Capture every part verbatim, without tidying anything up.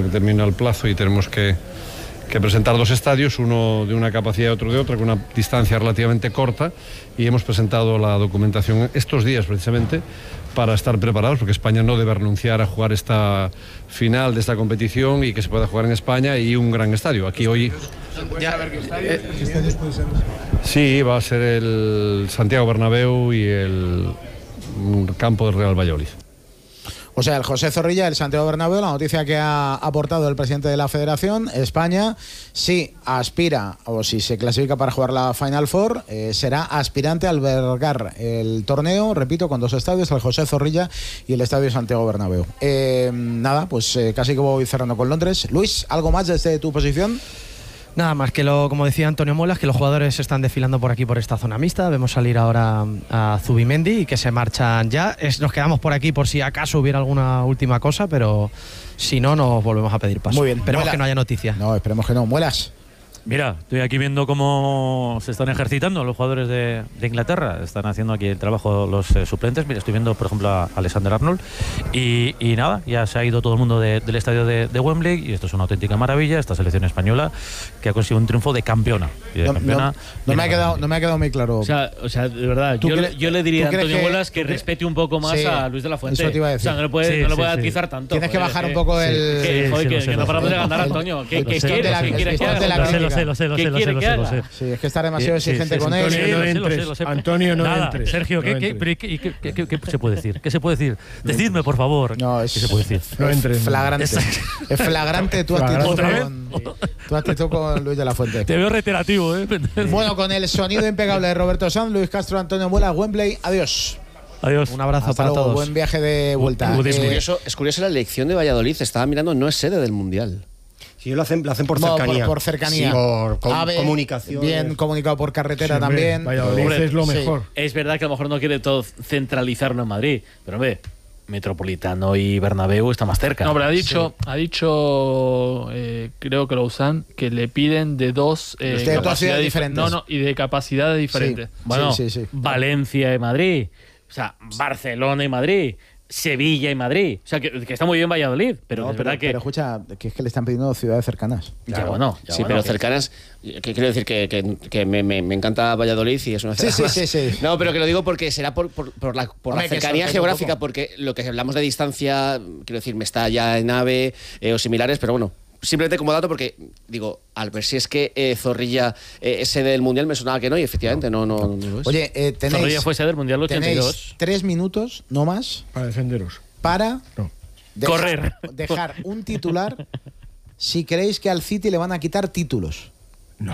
que termina el plazo y tenemos que, que presentar dos estadios, uno de una capacidad y otro de otra, con una distancia relativamente corta, y hemos presentado la documentación estos días precisamente para estar preparados, porque España no debe renunciar a jugar esta final de esta competición y que se pueda jugar en España y un gran estadio. Aquí hoy... ¿Puedes saber qué estadio? ¿Qué estadios puede ser? Sí, va a ser el Santiago Bernabéu y el campo del Real Valladolid. O sea, el José Zorrilla, el Santiago Bernabéu, la noticia que ha aportado el presidente de la Federación, España, si aspira o si se clasifica para jugar la Final Four, eh, será aspirante a albergar el torneo, repito, con dos estadios, el José Zorrilla y el Estadio Santiago Bernabéu. Eh, nada, pues eh, casi que voy cerrando con Londres. Luis, ¿algo más desde tu posición? Nada más que lo, como decía Antonio Muelas, que los jugadores están desfilando por aquí, por esta zona mixta. Vemos salir ahora a Zubimendi y que se marchan ya. Es, nos quedamos por aquí por si acaso hubiera alguna última cosa, pero si no, nos volvemos a pedir paso. Muy bien. Esperemos Muela. que no haya noticias. No, esperemos que no. Muelas. Mira, estoy aquí viendo cómo se están ejercitando los jugadores de, de Inglaterra. Están haciendo aquí el trabajo los eh, suplentes. Mira, estoy viendo, por ejemplo, a Alexander Arnold. Y, y nada, ya se ha ido todo el mundo de, del estadio de, de Wembley. Y esto es una auténtica maravilla. Esta selección española que ha conseguido un triunfo de campeona. Y de No, campeona no, no, me ha quedado, no me ha quedado muy claro. O sea, o sea de verdad, yo, crees, yo le diría a Antonio que, Muelas que respete un poco más sí, a Luis de la Fuente. Eso te iba a decir. O sea, no le puede, sí, no le sí, puede sí. atizar tanto. Tienes que joder, bajar que, un poco el... Que, Sí, joder, sí, que, lo sé, que no lo paramos sé. de ganar, Antonio. ¿Qué, qué sé, quieres? de la- ¿Qué quieres que de haga? la Lo sé, lo crítica. sé, lo sé, lo ¿Qué sé, lo sé, quiere lo que sé, lo haga? sé. Sí, es que está demasiado Sí, exigente sí, con sí, él. sí, Antonio, no lo sé, lo sé, entres. lo sé. Antonio, no Nada, entres. Sergio, ¿qué, No qué, entres. pero ¿qué, qué, qué, qué, qué se puede decir? ¿Qué se puede decir? Decidme, por favor. No, es, ¿Qué se puede decir? No entres. Flagrante. Es flagrante tu actitud, ¿Otra con, tu actitud con Luis de la Fuente. Te veo reiterativo, ¿eh? Bueno, con el sonido impecable de Roberto Sanz, Luis Castro, Antonio Muelas, Wembley. Adiós. Adiós. Un abrazo Hasta para luego. todos. Buen viaje de vuelta. Good Eh, evening. curioso, es curioso la elección de Valladolid. Estaba mirando, no es sede del Mundial. Sí, lo hacen, lo hacen por no, cercanía. por, por cercanía. Sí, por com- A ver, comunicación. Bien comunicado por carretera Sí, hombre, también. Valladolid Hombre, es lo sí. mejor. Es verdad que a lo mejor no quiere todo centralizarlo en Madrid, pero hombre, Metropolitano y Bernabéu está más cerca. No, pero ha dicho, ha dicho eh, creo que lo usan, que le piden de dos eh, De dos ciudades capacidades diferentes. No, no, y de capacidades diferentes. Sí. Bueno, sí, sí. Valencia y Madrid, o sea, Barcelona y Madrid, Sevilla y Madrid. O sea, que, que está muy bien Valladolid, pero No, es pero, verdad que... pero escucha, que es que le están pidiendo ciudades cercanas. Ya bueno, ya Sí, bueno, pero que- cercanas, que quiero decir que, que, que me, me, me encanta Valladolid y es una Sí, ciudad sí, más. sí, sí. No, pero que lo digo porque será por, por, por la, por Hombre, la que cercanía sorprende un geográfica, poco. porque lo que hablamos de distancia, quiero decir, me está ya en AVE eh, o similares, pero bueno, simplemente como dato porque, digo, al ver si es que eh, Zorrilla eh, es sede del Mundial, me sonaba que no, y efectivamente no, no, no lo es. Oye, eh, Zorrilla tenéis, fue sede del Mundial ochenta y dos. tenéis tres minutos, no más, Para defenderos. para No. dejar, Correr. dejar un titular si creéis que al City le van a quitar títulos. No.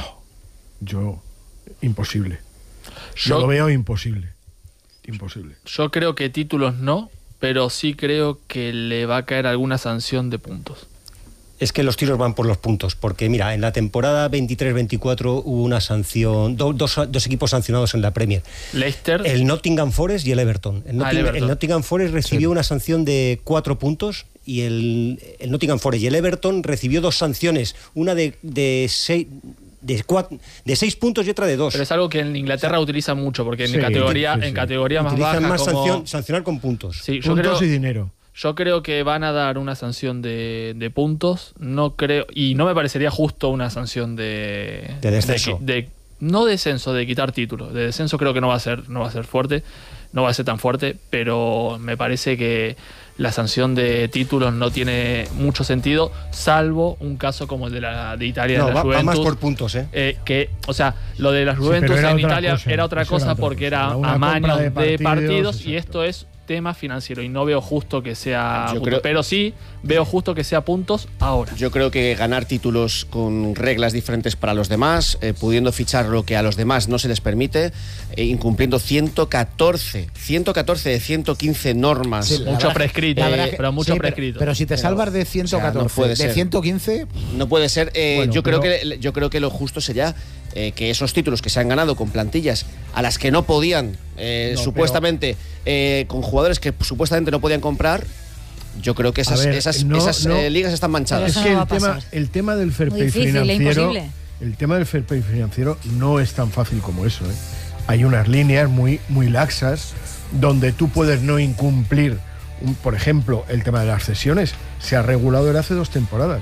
Yo, imposible. Yo- Yo lo veo imposible. Imposible. Yo creo que títulos no, pero sí creo que le va a caer alguna sanción de puntos. Es que los tiros van por los puntos, porque mira, en la temporada veintitrés veinticuatro hubo una sanción, do- dos, dos equipos sancionados en la Premier. Leicester, El Nottingham Forest y el Everton. El, Ah, el Notting- Everton. el Nottingham Forest recibió una sanción de cuatro puntos y el, el Nottingham Forest y el Everton recibió dos sanciones, una de, de, seis, de, cuatro, de seis puntos y otra de dos. pero es algo que en Inglaterra utilizan mucho, porque en Sí, categoría, sí, sí. en categoría más Utilizan baja más como- sanción- sancionar con puntos. Sí, yo Puntos creo, y dinero. yo creo que van a dar una sanción de, de puntos. No creo, y no me parecería justo una sanción de De descenso. de- de- no descenso, de quitar títulos. De descenso creo que no va a ser, no va a ser fuerte, no va a ser tan fuerte, pero me parece que la sanción de títulos no tiene mucho sentido, salvo un caso como el de la de Italia No, de la va, va Juventus. más por puntos, ¿eh? Eh, que, o sea, lo de las Sí, Juventus pero era en otra Italia cosa, era otra eso cosa era otra porque cosa. era Era una amaño compra de de partidos, partidos, y exacto. esto es tema financiero y no veo justo que sea Yo justo, creo- pero sí veo justo que sea puntos ahora. Yo creo que ganar títulos con reglas diferentes para los demás, eh, pudiendo fichar lo que a los demás no se les permite, eh, incumpliendo ciento catorce, ciento catorce de ciento quince normas. Sí, la Mucho verdad- prescrito, la verdad eh, que- pero mucho sí, prescrito. Pero, si te salvas de ciento catorce, o sea, no puede de ser. ciento quince, No puede ser. eh, Bueno, yo creo pero- que yo creo que lo justo sería eh, que esos títulos que se han ganado con plantillas a las que no podían, eh, No, supuestamente, eh, con jugadores que supuestamente no podían comprar, yo creo que esas, A ver, esas, no- esas, no- eh, ligas están manchadas. Es Eso que no va el a tema, pasar. el tema del fair Muy play difícil, e financiero, imposible. el tema del fair play financiero no es tan fácil como eso, ¿eh? Hay unas líneas muy, muy laxas donde tú puedes no incumplir, un- por ejemplo, el tema de las cesiones se ha regulado desde hace dos temporadas.